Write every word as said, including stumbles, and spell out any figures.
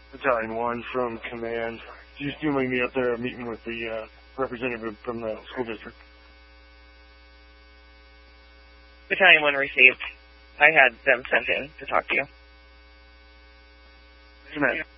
Battalion one from Command. Do you still need me up there meeting with the uh, representative from the school district? Battalion one received. I had them sent in to talk to you. Command.